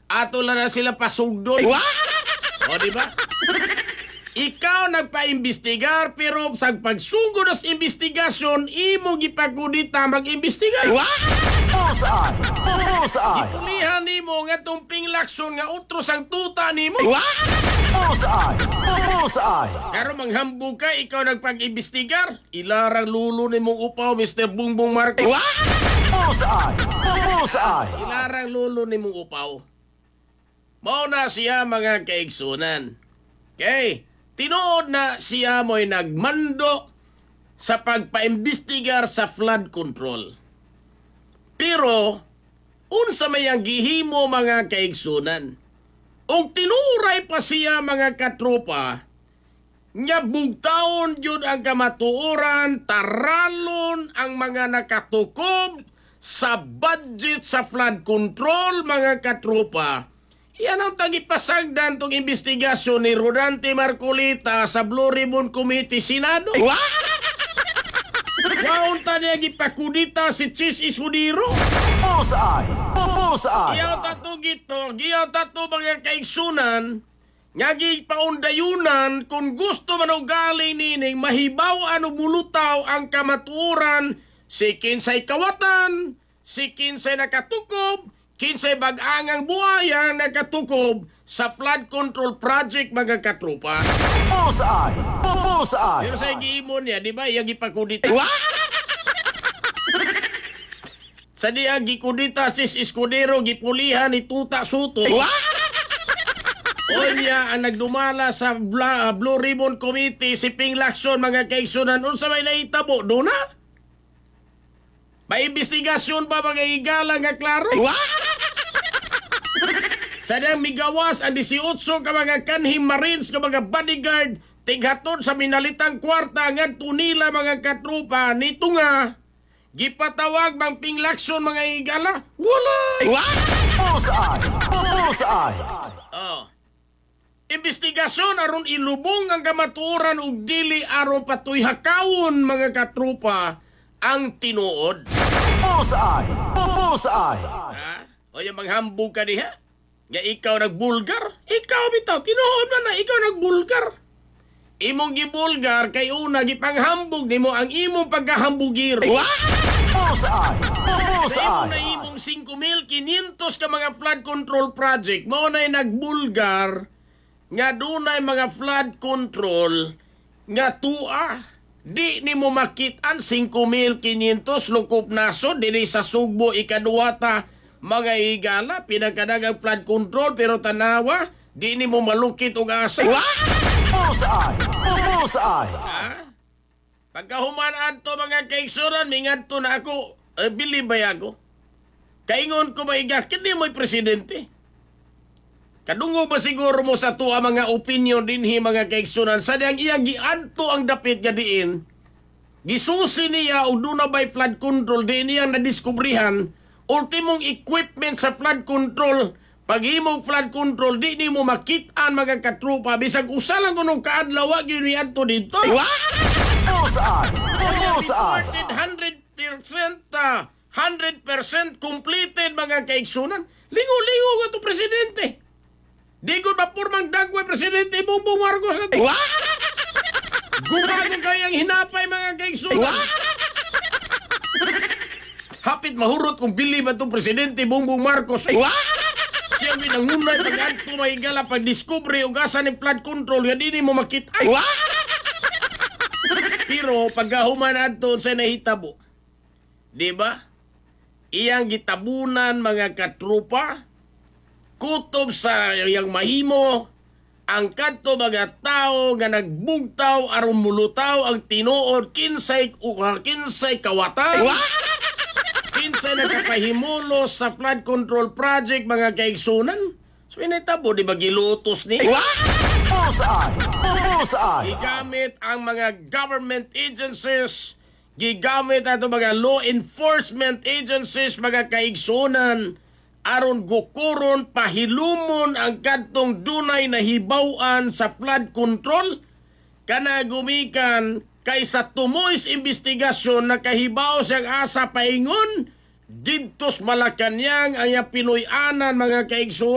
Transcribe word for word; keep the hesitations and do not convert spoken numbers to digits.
ato lang na sila pasugdon. O, di ba? Ikaw nagpa-imbestigar, pero sa pagsugod sa investigasyon, imo gipagkudita mag-imbestigar. Bullseye! Bullseye! Itulihan nimo nga itong pinglakson nga utros ang tuta nimo. Bullseye! Bullseye! Karo manghambog ka, ikaw nagpag-imbestigar, ilarang lulo nimong upaw, Mister Bongbong Marcos. Bullseye! Bullseye! Ilarang lulo nimong upaw. Mao na siya mga kaigsunan. Okay? Tinuod na siya mo'y nagmando sa pagpaimbestigar sa flood control. Pero, unsa may ang gihimo mga kaigsunan? O tinuray pa siya mga katropa, nga bugtaon yun ang kamatuoran, taralon ang mga nakatukob sa budget sa flood control mga katropa. Yan ang tagipasagdan tong investigasyon ni Rodante Marcolita sa Blue Ribbon Committee Senado. Waunta niya gipakudita si Chis Isudiro. Bullseye! Bullseye! Giyaw tato gito, giyaw tato mga kaigsunan, nga gipaundayunan kung gusto man o galing nining mahibaw ano bulutaw ang kamaturan si kinsay kawatan, si kinsay nakatukob, kinsay bag-angang buhaya nakatukob sa flood control project mga katropa. Bullseye! Bullseye! Pero sa giimon niya, di ba, yung gipakudita? Sa diya gikudita sis Escudero, gipulihan ni Tuta Soto. O niya ang nagdumala sa Bla, Blue Ribbon Committee, si Ping Lacson, mga kaigsunan, unsa may nahitabo, doon na? May investigasyon ba mga igala nga klaro? Sa diyang migawas ang eighteen ka mga kanhim Marines ka mga bodyguard, tighatod sa minalitang kwarta nga tunila mga katrupa, nito nga, gipatawag bang Ping Lacson mga igala? Wala! Bullseye! Bullseye! Oh. Investigasyon aron ilubong ang kamatuoran ug dili aron patoy hakawon mga katrupa ang tinuod. Bullseye! Bullseye! Ha? O yung maghambog ka diha? Nga ikaw nagbulgar? Ikaw bitaw, tinuod man na ikaw nagbulgar. Imong gibulgar kay una gipanghambog nimo ang imong pagkahambugiro. Bullseye! Sa imo na Bullseye! imong five mil quinientos ka mga flood control project, mao na'y nagbulgar nga dunay mga flood control nga tua. Di ni mo makitaan five mil quinientos lukop naso dili sa Sugbo ikaduwata mga higala pinagkadagang flood control pero tanawa di ni mo malukit og asa. Bullseye! Bullseye! Ha? Pagkahuman adto mga kaigsuran mingadto na ako, eh, bili ba ako? Kaingon ko maigas kini mo'y presidente. Kadungo ba siguro mo sa tuwa mga opinion dinhi mga kaigsunan sa diyang iyang giadto ang dapit nga diin, gisusi niya o doon na ba'y flood control di niyang nadiskubrihan ultimong equipment sa flood control. Pag himong flood control di ni mo makitaan mga katrupa bisag usa lang kunong kaadlaw wa gyud ni adto dito. Bullseye! Bullseye! Reported one hundred percent uh, one hundred percent completed mga kaigsunan. Lingo-lingo nga to presidente. Di ko ba purmang dagway presidente Bongbong Marcos na to. Gumago kayang hinapay mga kaigsunan. Hapit mahurot kung bili ba itong presidente Bongbong Marcos. Siya ginangunay pag-adto mahigala pag-discovery o gasa ni flood control nga di mo makita. Pero pagkahuman adto sa nahitabo, di ba? Iyang gitabunan mga katrupa, kutob sa iyang mahimo, ang kadto mga tao nga nagbugtaw aron mulutaw ang tinuod kinsay uh, kinsay kawatan. Kinsay nakapahimulo sa flood control project mga kaigsunan. So initabo di ba gilutos ni? Bullseye! Bullseye! Gigamit ang mga government agencies, gigamit ato mga law enforcement agencies mga kaigsunan aron gukuron pahilumon ang kadtong dunay na hibaw-an sa flood control kana gumikan kaysa tumoy sa investigasyon na kahibaw siyang asa paingon didtos Malacañang ang Pinoy-anan mga kaigsunan.